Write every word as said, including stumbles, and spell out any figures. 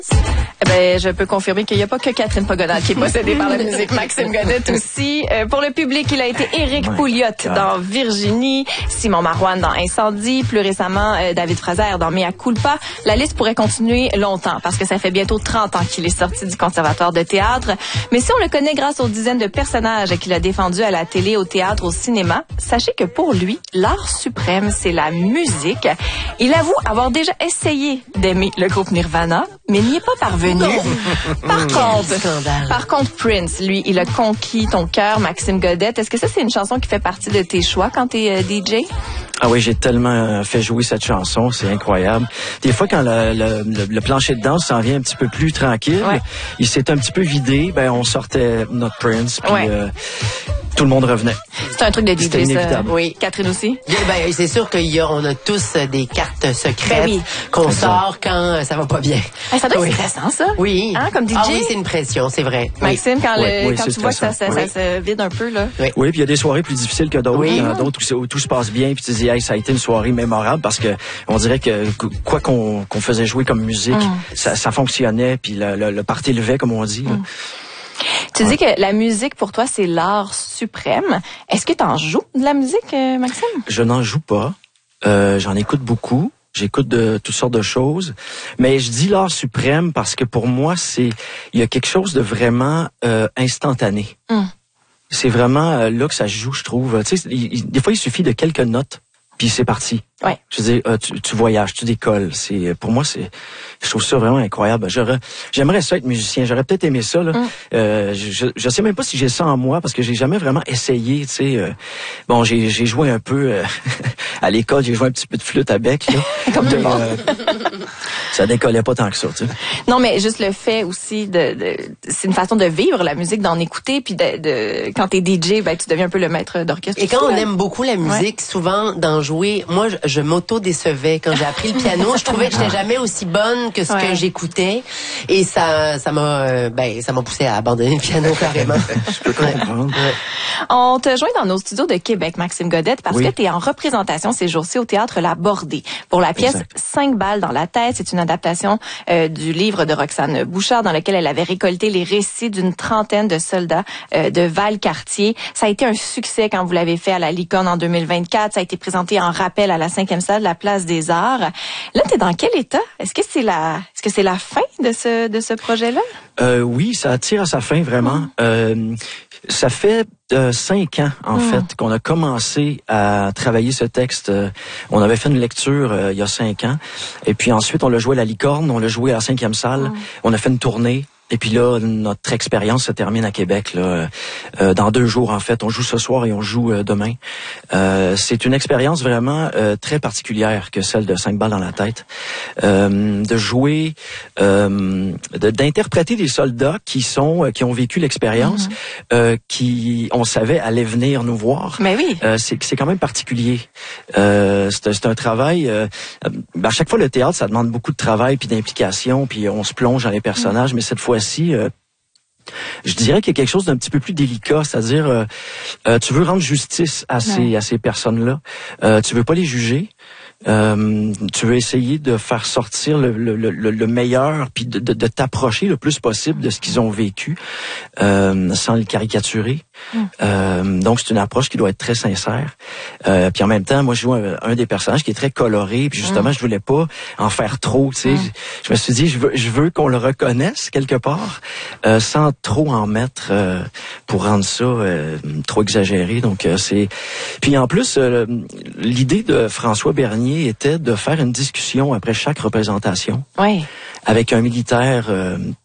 Eh ben, je peux confirmer qu'il n'y a pas que Catherine Pogonade qui est possédée par la musique. Maxime Godette aussi. Euh, pour le public, il a été Éric Oh Pouliot dans Virginie, Simon Marouane dans Incendie, plus récemment euh, David Fraser dans Mea Culpa. La liste pourrait continuer longtemps parce que ça fait bientôt trente ans qu'il est sorti du conservatoire de théâtre. Mais si on le connaît grâce aux dizaines de personnages qu'il a défendus à la télé, au théâtre, au cinéma, sachez que pour lui, l'art suprême, c'est la musique. Il avoue avoir déjà essayé d'aimer le groupe Nirvana, mais n'y est pas parvenu. Par contre, par contre, Prince, lui, il a conquis ton cœur, Maxime Godette. Est-ce que ça, c'est une chanson qui fait partie de tes choix quand t'es euh, D J? Ah oui, j'ai tellement fait jouer cette chanson, c'est incroyable. Des fois, quand le, le, le, le plancher de danse s'en vient un petit peu plus tranquille, ouais. il s'est un petit peu vidé, ben on sortait notre Prince, puis ouais. euh, tout le monde revenait. C'est un truc de D J, ça. Oui. Catherine aussi? Ben, c'est sûr qu'on a tous des cartes secrètes ben oui. qu'on sort quand ça va pas bien. Ben, ça doit être oui. stressant, ça. Oui. Hein, comme D J? Ah oui, c'est une pression, c'est vrai. Maxime, quand, oui. le, Oui, quand tu vois que ça, ça, oui. ça se vide un peu, là. Oui, oui puis il y a des soirées plus difficiles que d'autres. Oui. Il y en a d'autres où, où tout se passe bien, puis tu dis, hey, ça a été une soirée mémorable parce que on dirait que quoi qu'on qu'on faisait jouer comme musique, mm. ça, ça fonctionnait, puis le, le, le party levait, comme on dit. Mm. Tu ouais. dis que la musique, pour toi, c'est l'art suprême. Est-ce que tu en joues de la musique, euh, Maxime? Je n'en joue pas. Euh, j'en écoute beaucoup. J'écoute de toutes sortes de choses. Mais je dis l'art suprême parce que pour moi, c'est il y a quelque chose de vraiment euh, instantané. Mm. C'est vraiment euh, là que ça se joue, je trouve. Tu sais, il, il, des fois, il suffit de quelques notes, puis c'est parti. Ouais. Je veux dire, euh, tu, tu voyages, tu décolles. C'est pour moi, c'est, je trouve ça vraiment incroyable. J'aurais, j'aimerais ça être musicien. J'aurais peut-être aimé ça. Là. Mm. Euh, je, je sais même pas si j'ai ça en moi parce que j'ai jamais vraiment essayé. Tu sais, euh, bon, j'ai, j'ai joué un peu euh, à l'école. J'ai joué un petit peu de flûte à bec. Là. Comme de, euh, ça décollait pas tant que ça. Tu sais. Non, mais juste le fait aussi de, de c'est une façon de vivre la musique, d'en écouter, puis de, de quand t'es D J, ben tu deviens un peu le maître d'orchestre. Et quand on aime beaucoup la musique, ouais. souvent d'en jouer, moi je, je m'auto-décevais quand j'ai appris le piano. Je trouvais que j'étais jamais aussi bonne que ce ouais. que j'écoutais, et ça, ça m'a, euh, ben ça m'a poussé à abandonner le piano carrément. Je peux comprendre. Ouais. On te joint dans nos studios de Québec, Maxime Godette, parce oui. que tu es en représentation ces jours-ci au Théâtre La Bordée pour la pièce exact. Cinq balles dans la tête. C'est une adaptation euh, du livre de Roxane Bouchard dans lequel elle avait récolté les récits d'une trentaine de soldats euh, de Valcartier. Ça a été un succès quand vous l'avez fait à la Licorne en deux mille vingt-quatre. Ça a été présenté en rappel à la cinquième salle de la Place des Arts. Là, tu es dans quel état? Est-ce que c'est la, est-ce que c'est la fin de ce, de ce projet-là? Euh, oui, ça tire à sa fin, vraiment. Mmh. Euh, ça fait euh, cinq ans, en mmh. fait, qu'on a commencé à travailler ce texte. Euh, on avait fait une lecture euh, il y a cinq ans. Et puis ensuite, on l'a joué à la Licorne, on l'a joué à la cinquième salle. Mmh. On a fait une tournée. Et puis là, notre expérience se termine à Québec là, euh, dans deux jours en fait. On joue ce soir et on joue euh, demain. Euh, c'est une expérience vraiment euh, très particulière que celle de Cinq balles dans la tête. Euh, de jouer, euh, de, d'interpréter des soldats qui sont, euh, qui ont vécu l'expérience, mm-hmm. euh, qui, on savait, allaient venir nous voir. Mais oui. Euh, c'est, c'est quand même particulier. Euh, c'est, c'est un travail. Euh, à chaque fois, le théâtre, ça demande beaucoup de travail puis d'implication, puis on se plonge dans les personnages, mm-hmm. mais cette fois Si, euh, je dirais qu'il y a quelque chose d'un petit peu plus délicat, c'est-à-dire euh, euh, tu veux rendre justice à ces ouais. à ces personnes-là, euh, tu veux pas les juger, euh, tu veux essayer de faire sortir le, le, le, le meilleur, puis de, de, de t'approcher le plus possible de ce qu'ils ont vécu, euh, sans les caricaturer. Mm. Euh, donc c'est une approche qui doit être très sincère. Euh, puis en même temps, moi je joue un, un des personnages qui est très coloré, puis justement mm. je voulais pas en faire trop. Tu sais, mm. je, je me suis dit je veux je veux qu'on le reconnaisse quelque part, euh, sans trop en mettre euh, pour rendre ça euh, trop exagéré. Donc euh, c'est puis en plus euh, l'idée de François Bernier était de faire une discussion après chaque représentation. Oui. Avec un militaire euh,